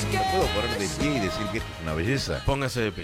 ¿Me puedo poner de pie y decir que esto es una belleza? Póngase de pie.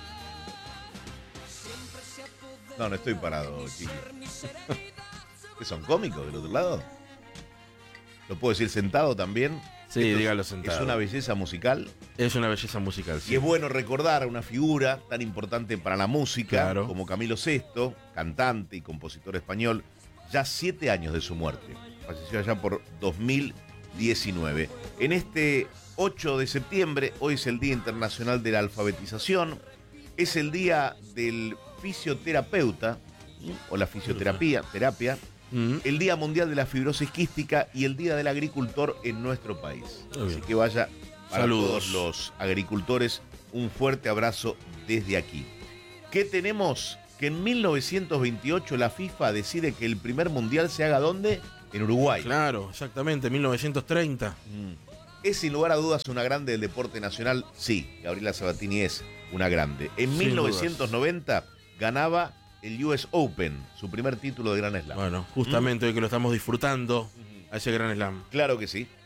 No, no estoy parado, chicos. ¿Qué son cómicos del otro lado? ¿Lo puedo decir sentado también? Sí, dígalo sentado. ¿Es una belleza musical? Es una belleza musical, sí. Y es bueno recordar a una figura tan importante para la música, claro, como Camilo Sesto, cantante y compositor español, ya 7 años de su muerte. Falleció allá por 2019. En este 8 de septiembre, hoy es el Día Internacional de la Alfabetización, es el día del fisioterapeuta, o la fisioterapia, el Día Mundial de la Fibrosis Quística y el Día del Agricultor en nuestro país. Así que vaya para todos los agricultores, un fuerte abrazo desde aquí. ¿Qué tenemos? Que en 1928 la FIFA decide que el primer mundial se haga ¿dónde? En Uruguay. Claro, exactamente, 1930. ¿Es sin lugar a dudas una grande del deporte nacional? Sí, Gabriela Sabatini es una grande. En sin 1990 dudas. Ganaba el US Open, su primer título de Gran Slam. Bueno, justamente hoy que lo estamos disfrutando, a ese Gran Slam. Claro que sí.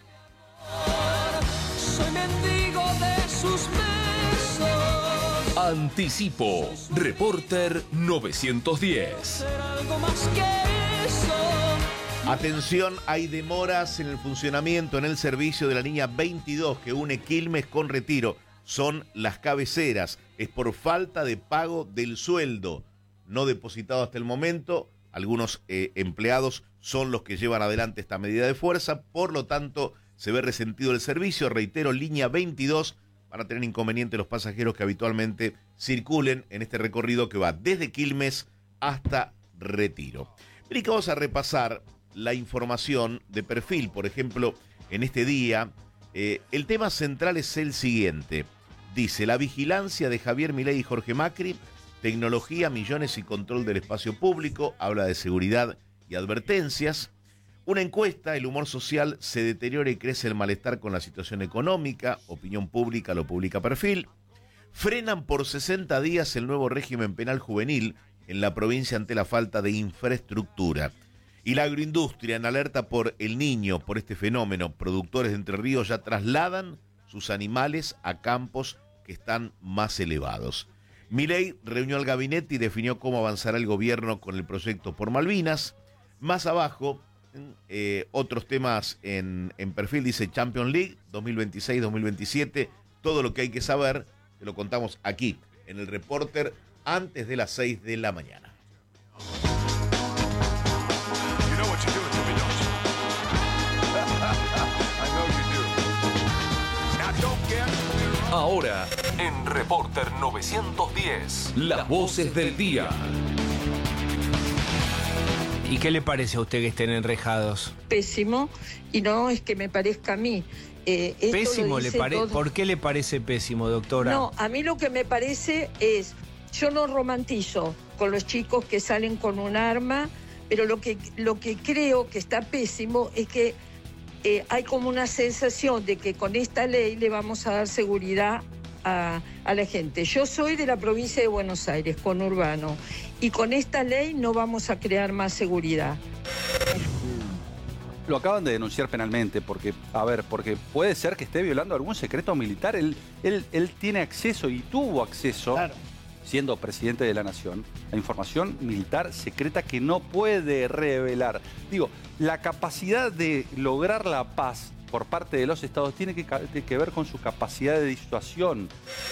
Soy mendigo de sus besos. Anticipo, Reporter 910. Algo más que eso. Atención, hay demoras en el funcionamiento, en el servicio de la línea 22 que une Quilmes con Retiro. Son las cabeceras. Es por falta de pago del sueldo no depositado hasta el momento. Algunos empleados son los que llevan adelante esta medida de fuerza, por lo tanto se ve resentido el servicio. Reitero, línea 22, van a tener inconveniente los pasajeros que habitualmente circulen en este recorrido que va desde Quilmes hasta Retiro. Miren que vamos a repasar la información de perfil, por ejemplo, en este día. El tema central es el siguiente. Dice, la vigilancia de Javier Milei y Jorge Macri, tecnología, millones y control del espacio público, habla de seguridad y advertencias. Una encuesta, el humor social se deteriora y crece el malestar con la situación económica, opinión pública lo publica perfil. Frenan por 60 días el nuevo régimen penal juvenil en la provincia ante la falta de infraestructura. Y la agroindustria en alerta por el Niño, por este fenómeno. Productores de Entre Ríos ya trasladan sus animales a campos que están más elevados. Milei reunió al gabinete y definió cómo avanzará el gobierno con el proyecto por Malvinas. Más abajo, otros temas en perfil, dice Champions League 2026-2027. Todo lo que hay que saber, te lo contamos aquí, en el Reporter, antes de las 6 de la mañana. Ahora, en Reporter 910, las voces del día. ¿Y qué le parece a usted que estén enrejados? Pésimo, y no es que me parezca a mí. ¿Pésimo le parece? ¿Por qué le parece pésimo, doctora? No, a mí lo que me parece es, yo no romantizo con los chicos que salen con un arma, pero lo que creo que está pésimo es que hay como una sensación de que con esta ley le vamos a dar seguridad a la gente. Yo soy de la provincia de Buenos Aires, conurbano, y con esta ley no vamos a crear más seguridad. Lo acaban de denunciar penalmente porque puede ser que esté violando algún secreto militar. Él tiene acceso y tuvo acceso, claro, siendo presidente de la nación, a información militar secreta que no puede revelar. Digo, la capacidad de lograr la paz por parte de los estados tiene que ver con su capacidad de disuasión.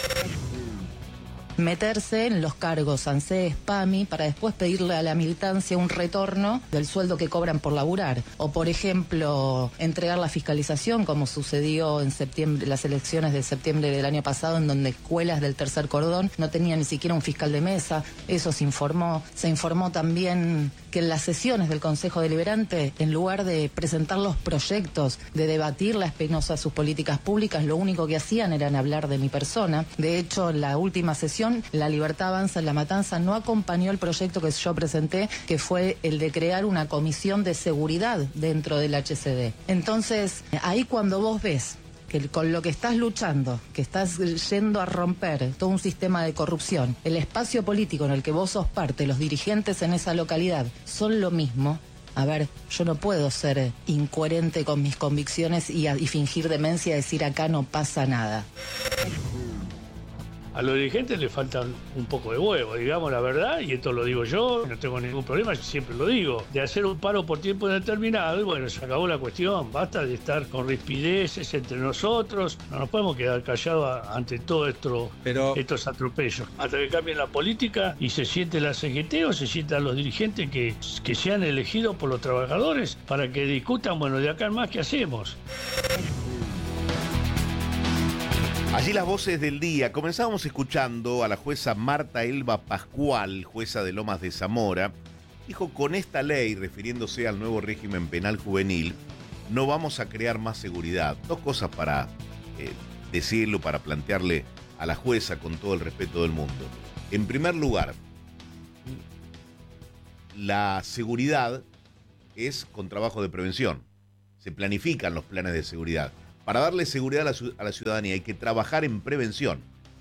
Meterse en los cargos ANSES, PAMI, para después pedirle a la militancia un retorno del sueldo que cobran por laburar. O, por ejemplo, entregar la fiscalización, como sucedió en septiembre, las elecciones de septiembre del año pasado, en donde escuelas del tercer cordón no tenían ni siquiera un fiscal de mesa. Eso se informó. Se informó también que en las sesiones del Consejo Deliberante, en lugar de presentar los proyectos, de debatir las penosas sus políticas públicas, lo único que hacían era hablar de mi persona. De hecho, en la última sesión, La Libertad Avanza en La Matanza no acompañó el proyecto que yo presenté, que fue el de crear una comisión de seguridad dentro del HCD. Entonces, ahí cuando vos ves que con lo que estás luchando, que estás yendo a romper todo un sistema de corrupción, el espacio político en el que vos sos parte, los dirigentes en esa localidad son lo mismo, A ver, yo no puedo ser incoherente con mis convicciones y fingir demencia y decir acá no pasa nada. A los dirigentes les faltan un poco de huevo, digamos la verdad, y esto lo digo yo, no tengo ningún problema, siempre lo digo, de hacer un paro por tiempo determinado, y bueno, se acabó la cuestión, basta de estar con rispideces entre nosotros, no nos podemos quedar callados ante todo estos atropellos. Hasta que cambien la política y se siente la CGT o se sientan los dirigentes que sean elegidos por los trabajadores para que discutan, bueno, de acá en más, ¿qué hacemos? Allí las voces del día. Comenzamos escuchando a la jueza Marta Elba Pascual, jueza de Lomas de Zamora. Dijo, con esta ley, refiriéndose al nuevo régimen penal juvenil, no vamos a crear más seguridad. Dos cosas para decirlo, para plantearle a la jueza con todo el respeto del mundo. En primer lugar, la seguridad es con trabajo de prevención. Se planifican los planes de seguridad. Para darle seguridad a la ciudadanía hay que trabajar en prevención.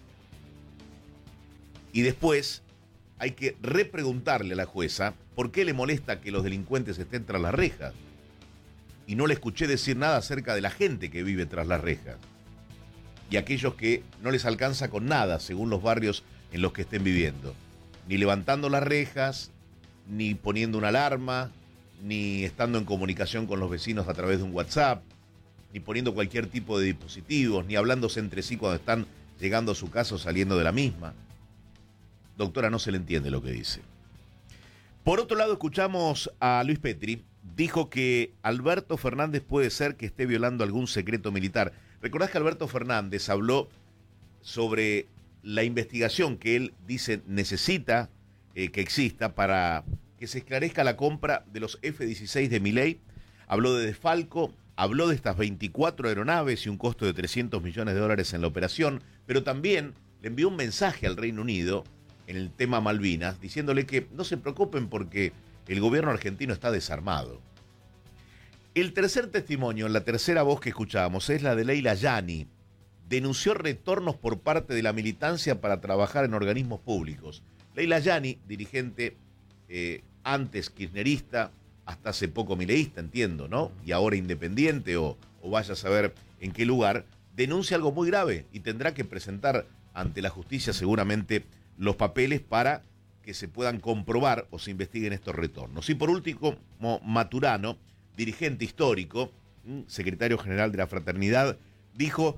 Y después hay que repreguntarle a la jueza por qué le molesta que los delincuentes estén tras las rejas. Y no le escuché decir nada acerca de la gente que vive tras las rejas. Y aquellos que no les alcanza con nada según los barrios en los que estén viviendo. Ni levantando las rejas, ni poniendo una alarma, ni estando en comunicación con los vecinos a través de un WhatsApp, ni poniendo cualquier tipo de dispositivos, ni hablándose entre sí cuando están llegando a su casa o saliendo de la misma. Doctora, no se le entiende lo que dice. Por otro lado, escuchamos a Luis Petri. Dijo que Alberto Fernández puede ser que esté violando algún secreto militar. ¿Recordás que Alberto Fernández habló sobre la investigación que él dice necesita que exista para que se esclarezca la compra de los F-16 de Milei? Habló de desfalco. Habló de estas 24 aeronaves y un costo de $300 millones en la operación, pero también le envió un mensaje al Reino Unido en el tema Malvinas, diciéndole que no se preocupen porque el gobierno argentino está desarmado. El tercer testimonio, la tercera voz que escuchábamos, es la de Leila Yani. Denunció retornos por parte de la militancia para trabajar en organismos públicos. Leila Yani, dirigente antes kirchnerista, hasta hace poco mileísta, entiendo, ¿no? Y ahora independiente o vaya a saber en qué lugar, denuncia algo muy grave y tendrá que presentar ante la justicia seguramente los papeles para que se puedan comprobar o se investiguen estos retornos. Y por último, Maturano, dirigente histórico, secretario general de la Fraternidad, dijo: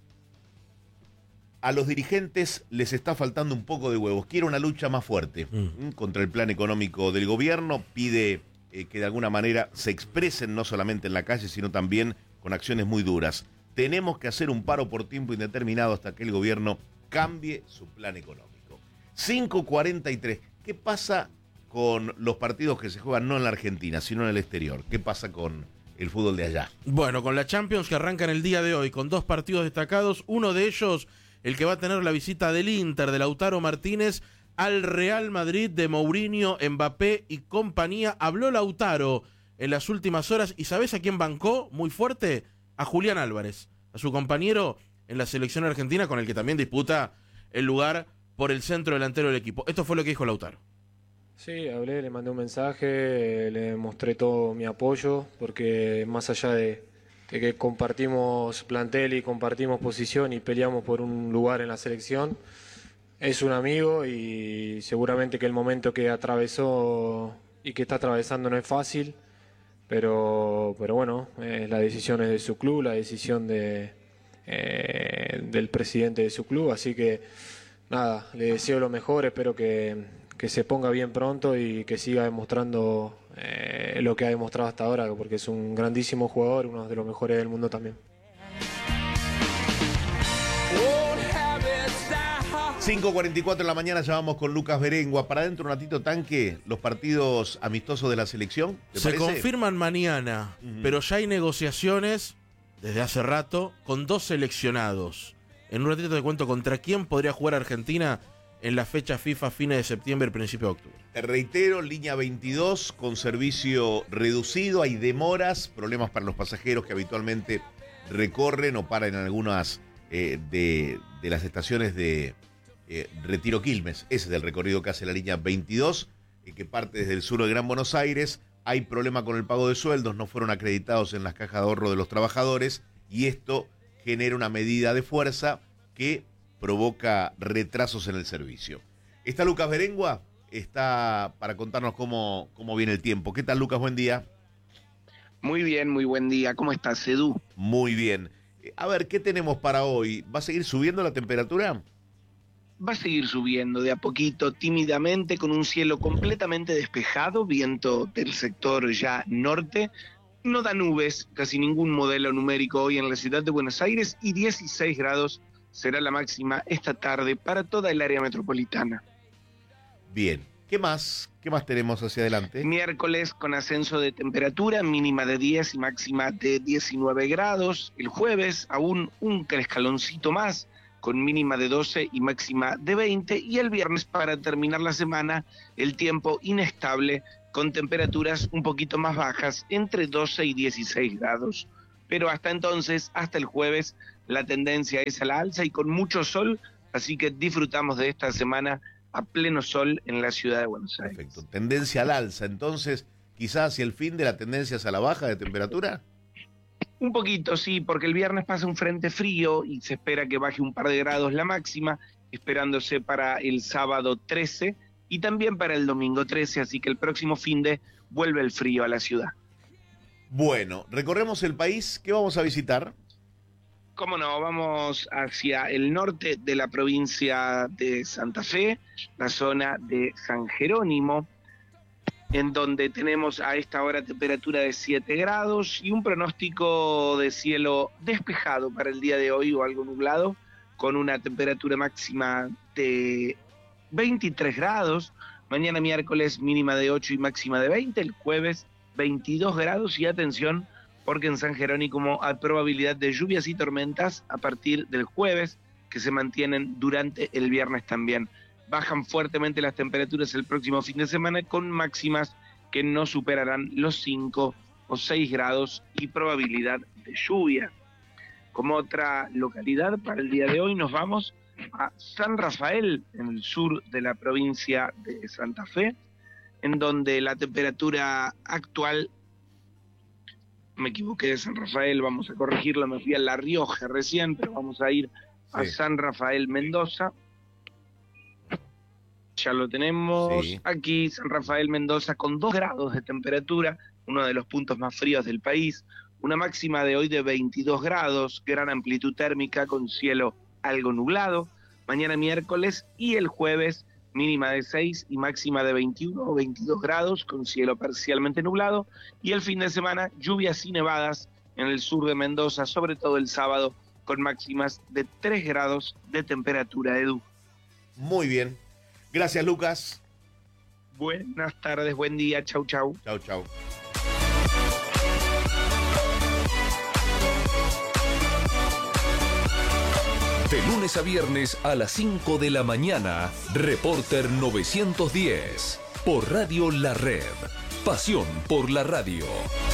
a los dirigentes les está faltando un poco de huevos, quiere una lucha más fuerte contra el plan económico del gobierno, pide que de alguna manera se expresen no solamente en la calle, sino también con acciones muy duras. Tenemos que hacer un paro por tiempo indeterminado hasta que el gobierno cambie su plan económico. 5:43. ¿Qué pasa con los partidos que se juegan no en la Argentina, sino en el exterior? ¿Qué pasa con el fútbol de allá? Bueno, con la Champions que arranca en el día de hoy, con dos partidos destacados, uno de ellos, el que va a tener la visita del Inter, de Lautaro Martínez, al Real Madrid de Mourinho, Mbappé y compañía. Habló Lautaro en las últimas horas y ¿sabés a quién bancó muy fuerte? A Julián Álvarez, a su compañero en la selección argentina, con el que también disputa el lugar por el centro delantero del equipo. Esto fue lo que dijo Lautaro. Sí, hablé, le mandé un mensaje, le mostré todo mi apoyo, porque más allá de que compartimos plantel y compartimos posición y peleamos por un lugar en la selección, es un amigo y seguramente que el momento que atravesó y que está atravesando no es fácil, pero bueno, la decisión es de su club, la decisión del presidente de su club, así que nada, le deseo lo mejor, espero que se ponga bien pronto y que siga demostrando lo que ha demostrado hasta ahora, porque es un grandísimo jugador, uno de los mejores del mundo también. 5:44 de la mañana, ya vamos con Lucas Berengua. Para dentro un ratito, Tanque, los partidos amistosos de la selección. Se confirman mañana, pero ya hay negociaciones desde hace rato con dos seleccionados. En un ratito te cuento contra quién podría jugar Argentina en la fecha FIFA fines de septiembre, principio de octubre. Te reitero, línea 22 con servicio reducido, hay demoras, problemas para los pasajeros que habitualmente recorren o paran en algunas de las estaciones de Retiro Quilmes. Ese es el recorrido que hace la línea 22, que parte desde el sur de Gran Buenos Aires, hay problema con el pago de sueldos, no fueron acreditados en las cajas de ahorro de los trabajadores y esto genera una medida de fuerza que provoca retrasos en el servicio. Está Lucas Berengua, está para contarnos cómo viene el tiempo. ¿Qué tal, Lucas? Buen día. Muy bien, muy buen día. ¿Cómo estás, Edu? Muy bien. A ver, ¿qué tenemos para hoy? ¿Va a seguir subiendo la temperatura? Va a seguir subiendo de a poquito, tímidamente, con un cielo completamente despejado, viento del sector ya norte. No da nubes, casi ningún modelo numérico hoy en la ciudad de Buenos Aires y 16 grados será la máxima esta tarde para toda el área metropolitana. Bien. ¿Qué más? ¿Qué más tenemos hacia adelante? Miércoles con ascenso de temperatura, mínima de 10 y máxima de 19 grados. El jueves aún un escaloncito más, con mínima de 12 y máxima de 20. Y el viernes, para terminar la semana, el tiempo inestable, con temperaturas un poquito más bajas, entre 12 y 16 grados. Pero hasta entonces, hasta el jueves, la tendencia es a la alza y con mucho sol, así que disfrutamos de esta semana a pleno sol en la ciudad de Buenos Aires. Perfecto. Tendencia al alza, entonces, quizás hacia el fin de la tendencia es a la baja de temperatura. Un poquito, sí, porque el viernes pasa un frente frío y se espera que baje un par de grados la máxima, esperándose para el sábado 13 y también para el domingo 13, así que el próximo finde vuelve el frío a la ciudad. Bueno, recorremos el país. ¿Qué vamos a visitar? Cómo no, vamos hacia el norte de la provincia de Santa Fe, la zona de San Jerónimo, en donde tenemos a esta hora temperatura de 7 grados y un pronóstico de cielo despejado para el día de hoy o algo nublado, con una temperatura máxima de 23 grados, mañana miércoles mínima de 8 y máxima de 20, el jueves 22 grados y atención, porque en San Jerónimo hay probabilidad de lluvias y tormentas a partir del jueves, que se mantienen durante el viernes también. Bajan fuertemente las temperaturas el próximo fin de semana con máximas que no superarán los 5 o 6 grados y probabilidad de lluvia. Como otra localidad para el día de hoy nos vamos a San Rafael, en el sur de la provincia de Santa Fe, en donde la temperatura actual, me equivoqué de San Rafael, vamos a corregirlo, me fui a La Rioja recién, pero vamos a ir a San Rafael Mendoza. Ya lo tenemos aquí, San Rafael Mendoza, con 2 grados de temperatura, uno de los puntos más fríos del país, una máxima de hoy de 22 grados, gran amplitud térmica con cielo algo nublado, mañana miércoles y el jueves mínima de 6 y máxima de 21 o 22 grados con cielo parcialmente nublado, y el fin de semana lluvias y nevadas en el sur de Mendoza, sobre todo el sábado, con máximas de 3 grados de temperatura, Edu. Muy bien. Gracias, Lucas. Buenas tardes, buen día, chau, chau. Chau, chau. De lunes a viernes a las 5 de la mañana, Reporter 910, por Radio La Red. Pasión por la radio.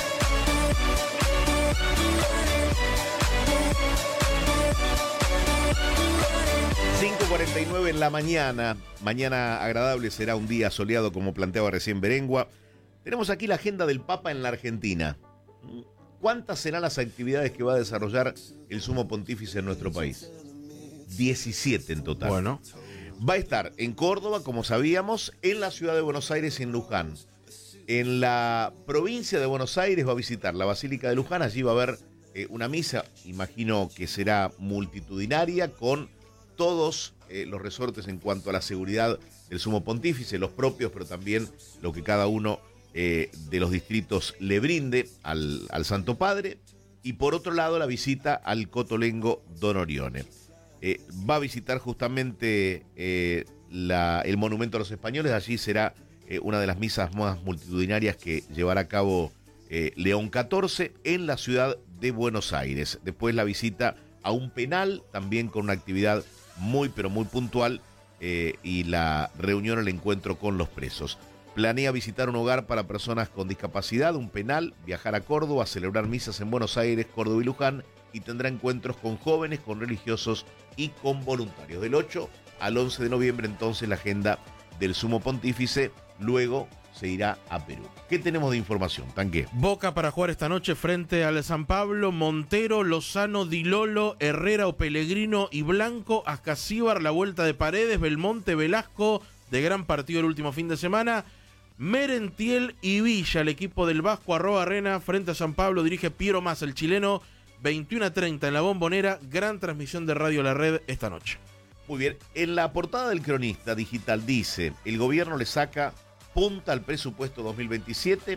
...5:49 en la mañana. Mañana agradable, será un día soleado como planteaba recién Berengua. Tenemos aquí la agenda del Papa en la Argentina. ¿Cuántas serán las actividades que va a desarrollar el Sumo Pontífice en nuestro país? 17 en total. Bueno. Va a estar en Córdoba, como sabíamos, en la ciudad de Buenos Aires, en Luján. En la provincia de Buenos Aires va a visitar la Basílica de Luján. Allí va a haber una misa, imagino que será multitudinaria, con todos los resortes en cuanto a la seguridad del Sumo Pontífice, los propios, pero también lo que cada uno de los distritos le brinde al Santo Padre. Y por otro lado, la visita al Cotolengo Don Orione. Va a visitar justamente el Monumento a los Españoles. Allí será una de las misas más multitudinarias que llevará a cabo León XIV en la ciudad de Buenos Aires. Después la visita a un penal, también con una actividad muy pero muy puntual, y la reunión, el encuentro con los presos. Planea visitar un hogar para personas con discapacidad, un penal, viajar a Córdoba, celebrar misas en Buenos Aires, Córdoba y Luján, y tendrá encuentros con jóvenes, con religiosos y con voluntarios. Del 8 al 11 de noviembre, entonces, la agenda del Sumo Pontífice, luego se irá a Perú. ¿Qué tenemos de información, Tanque? Boca para jugar esta noche frente al San Pablo, Montero, Lozano, Di Lolo, Herrera o Pellegrino y Blanco, Ascasíbar, la vuelta de Paredes, Belmonte, Velasco, de gran partido el último fin de semana, Merentiel y Villa, el equipo del Vasco @Arena frente a San Pablo, dirige Piero Massa, el chileno, 21:30 en la Bombonera, gran transmisión de Radio La Red esta noche. Muy bien, en la portada del Cronista Digital dice, el gobierno le saca punta al presupuesto 2027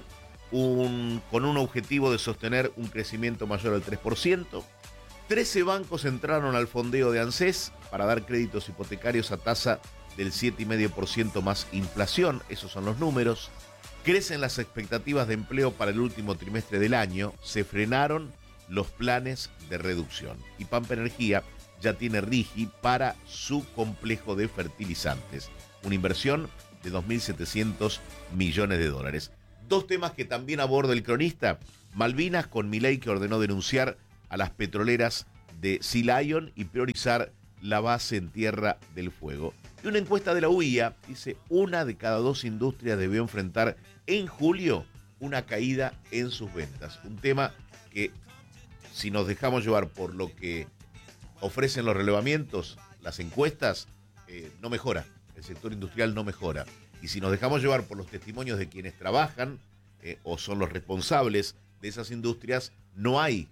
con un objetivo de sostener un crecimiento mayor al 3%. 13 bancos entraron al fondeo de ANSES para dar créditos hipotecarios a tasa del 7,5% más inflación. Esos son los números. Crecen las expectativas de empleo para el último trimestre del año. Se frenaron los planes de reducción. Y Pampa Energía ya tiene RIGI para su complejo de fertilizantes. Una inversión de 2.700 millones de dólares. Dos temas que también aborda el Cronista. Malvinas, con Milei, que ordenó denunciar a las petroleras de Sea Lion y priorizar la base en Tierra del Fuego. Y una encuesta de la UIA dice, 1 de cada 2 industrias debió enfrentar en julio una caída en sus ventas. Un tema que, si nos dejamos llevar por lo que ofrecen los relevamientos, las encuestas, no mejora. El sector industrial no mejora. Y si nos dejamos llevar por los testimonios de quienes trabajan o son los responsables de esas industrias, no hay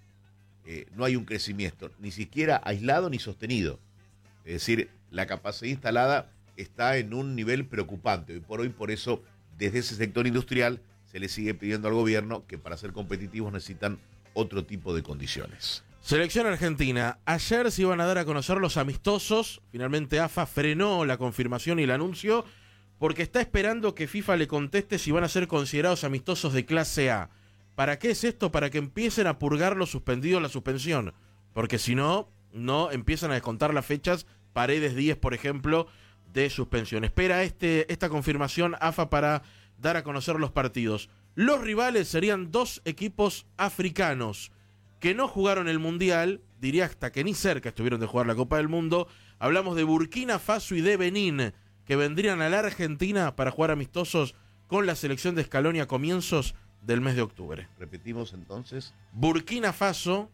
un crecimiento, ni siquiera aislado ni sostenido. Es decir, la capacidad instalada está en un nivel preocupante. Hoy por hoy, por eso, desde ese sector industrial se le sigue pidiendo al gobierno que para ser competitivos necesitan otro tipo de condiciones. Selección Argentina. Ayer se iban a dar a conocer los amistosos. Finalmente AFA frenó la confirmación y el anuncio porque está esperando que FIFA le conteste si van a ser considerados amistosos de clase A. ¿Para qué es esto? Para que empiecen a purgar los suspendidos la suspensión. Porque si no, no empiezan a descontar las fechas. Paredes 10, por ejemplo, de suspensión. Espera esta confirmación AFA para dar a conocer los partidos. Los rivales serían 2 equipos africanos que no jugaron el Mundial, diría hasta que ni cerca estuvieron de jugar la Copa del Mundo. Hablamos de Burkina Faso y de Benín, que vendrían a la Argentina para jugar amistosos con la selección de Scaloni a comienzos del mes de octubre. Repetimos entonces. Burkina Faso,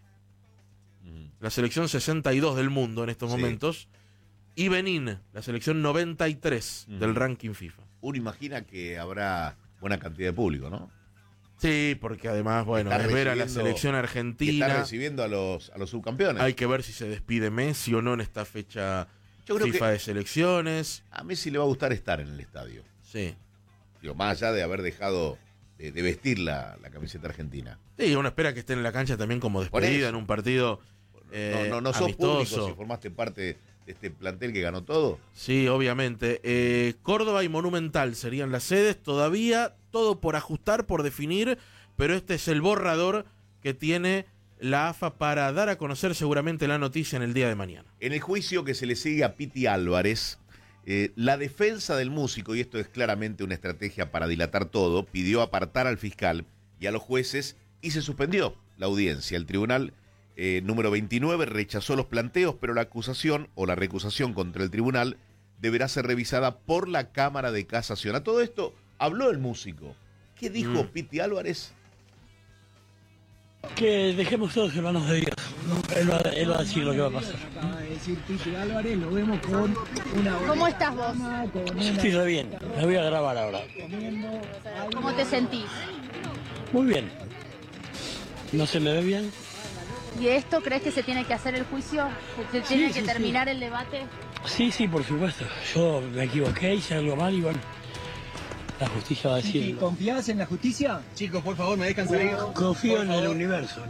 la selección 62 del mundo en estos momentos, y Benín, la selección 93 del ranking FIFA. Uno imagina que habrá buena cantidad de público, ¿no? Sí, porque además, bueno, es ver a la selección argentina. Está recibiendo a los subcampeones. Hay que ver si se despide Messi o no en esta fecha FIFA de selecciones. A Messi le va a gustar estar en el estadio. Sí. Digo, más allá de haber dejado de vestir la camiseta argentina. Sí, uno espera que esté en la cancha también como despedida en un partido no sos amistoso. público si formaste parte de este plantel que ganó todo. Sí, obviamente. Córdoba y Monumental serían las sedes. Todavía todo por ajustar, por definir, pero este es el borrador que tiene la AFA para dar a conocer seguramente la noticia en el día de mañana. En el juicio que se le sigue a Piti Álvarez, la defensa del músico, y esto es claramente una estrategia para dilatar todo, pidió apartar al fiscal y a los jueces y se suspendió la audiencia. El tribunal número 29 rechazó los planteos, pero la acusación o la recusación contra el tribunal deberá ser revisada por la Cámara de Casación. A todo esto habló el músico. ¿Qué dijo Piti Álvarez? Que dejemos todos en manos de Dios. Él va a decir lo que va a pasar. Acaba de decir Piti Álvarez, lo vemos con una... ¿Cómo estás vos? Estoy re bien, me voy a grabar ahora. ¿Cómo te sentís? Muy bien. ¿No se me ve bien? ¿Y esto crees que se tiene que hacer el juicio? ¿Se tiene que terminar el debate? Sí, por supuesto. Yo me equivoqué, hice algo mal y bueno, la justicia va a decir. ¿Y confías en la justicia? Chicos, por favor, me dejan salir. Confío en el universo,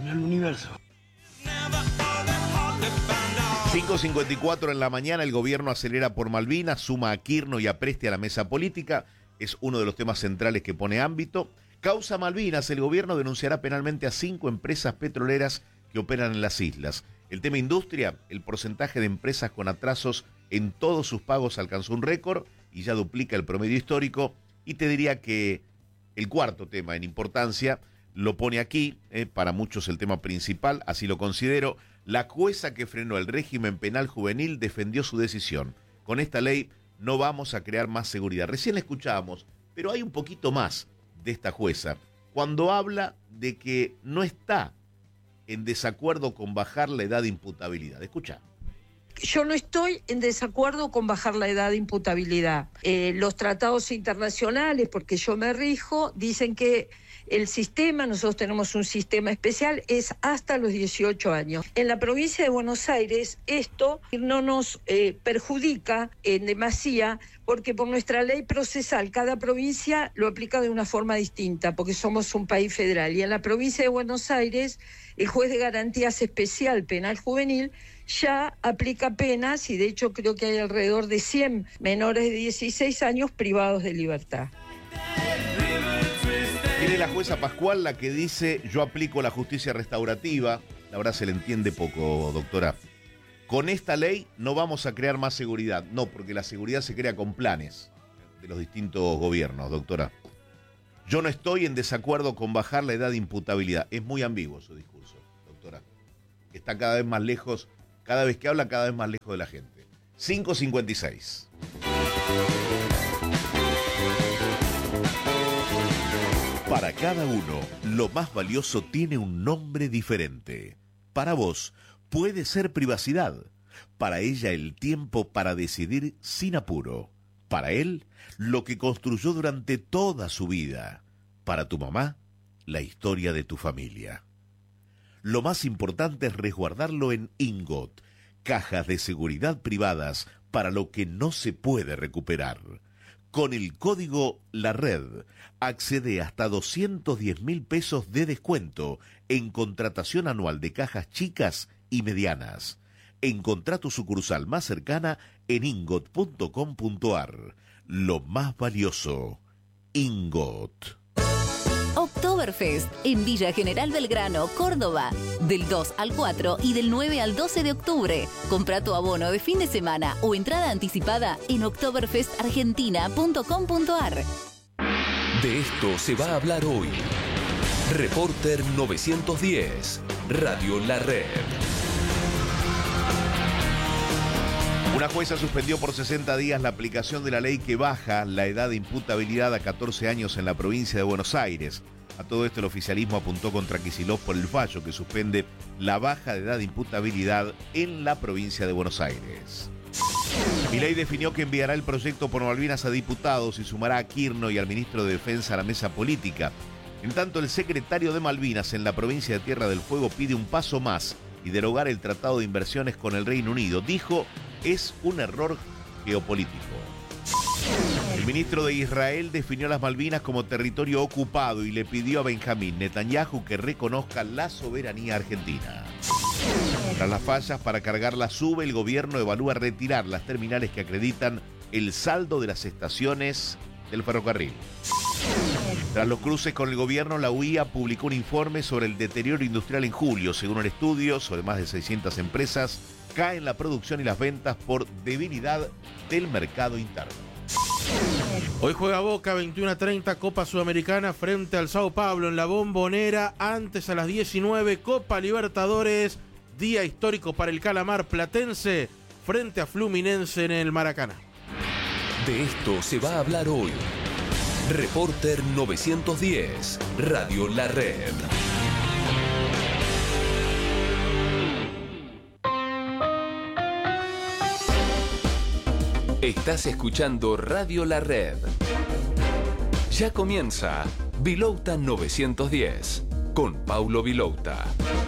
5:54 en la mañana, el gobierno acelera por Malvinas, suma a Quirno y a Presti a la mesa política. Es uno de los temas centrales que pone ámbito. Causa Malvinas, el gobierno denunciará penalmente a 5 empresas petroleras que operan en las islas. El tema industria, el porcentaje de empresas con atrasos en todos sus pagos alcanzó un récord y ya duplica el promedio histórico. Y te diría que el cuarto tema en importancia lo pone aquí, para muchos el tema principal, así lo considero. La jueza que frenó el régimen penal juvenil defendió su decisión. Con esta ley no vamos a crear más seguridad. Recién escuchábamos, Pero hay un poquito más de esta jueza cuando habla de que no está en desacuerdo con bajar la edad de imputabilidad. Escucha. Yo no estoy en desacuerdo con bajar la edad de imputabilidad. Los tratados internacionales, porque yo me rijo, dicen que el sistema, nosotros tenemos un sistema especial, es hasta los 18 años. En la provincia de Buenos Aires esto no nos perjudica en demasía, porque por nuestra ley procesal cada provincia lo aplica de una forma distinta, porque somos un país federal. Y en la provincia de Buenos Aires, el juez de garantías especial penal juvenil ya aplica penas, y de hecho creo que hay alrededor de 100 menores de 16 años privados de libertad. Tiene la jueza Pascual la que dice: yo aplico la justicia restaurativa. La verdad se le entiende poco, doctora. Con esta ley no vamos a crear más seguridad. No, porque la seguridad se crea con planes de los distintos gobiernos, doctora. Yo no estoy en desacuerdo con bajar la edad de imputabilidad. Es muy ambiguo su discurso, doctora. Está cada vez más lejos, cada vez que habla, cada vez más lejos de la gente. 5:56. Para cada uno, lo más valioso tiene un nombre diferente. Para vos, puede ser privacidad. Para ella, el tiempo para decidir sin apuro. Para él, lo que construyó durante toda su vida. Para tu mamá, la historia de tu familia. Lo más importante es resguardarlo en Ingot, cajas de seguridad privadas para lo que no se puede recuperar. Con el código La Red, accede hasta 210.000 pesos de descuento en contratación anual de cajas chicas y medianas. Encontrá tu sucursal más cercana en ingot.com.ar. Lo más valioso, Ingot. Oktoberfest en Villa General Belgrano, Córdoba, del 2 al 4 y del 9 al 12 de octubre. Compra tu abono de fin de semana o entrada anticipada en oktoberfestargentina.com.ar. De esto se va a hablar hoy. Reporter 910, Radio La Red. Una jueza suspendió por 60 días la aplicación de la ley que baja la edad de imputabilidad a 14 años en la provincia de Buenos Aires. A todo esto el oficialismo apuntó contra Kicillof por el fallo que suspende la baja de edad de imputabilidad en la provincia de Buenos Aires. Milei definió que enviará el proyecto por Malvinas a diputados y sumará a Kirchner y al ministro de Defensa a la mesa política. En tanto, el secretario de Malvinas en la provincia de Tierra del Fuego pide un paso más y derogar el tratado de inversiones con el Reino Unido. Dijo: es un error geopolítico. El ministro de Israel definió las Malvinas como territorio ocupado y le pidió a Benjamín Netanyahu que reconozca la soberanía argentina. Tras las fallas para cargar la SUBE, el gobierno evalúa retirar las terminales que acreditan el saldo de las estaciones del ferrocarril. Tras los cruces con el gobierno, la UIA publicó un informe sobre el deterioro industrial en julio. Según el estudio, sobre más de 600 empresas caen la producción y las ventas por debilidad del mercado interno. Hoy juega Boca 21:30 Copa Sudamericana frente al Sao Paulo en la Bombonera. Antes a las 19 Copa Libertadores, día histórico para el Calamar platense frente a Fluminense en el Maracaná. De esto se va a hablar hoy. Reporter 910, Radio La Red. Estás escuchando Radio La Red. Ya comienza Vilouta 910 con Paulo Vilouta.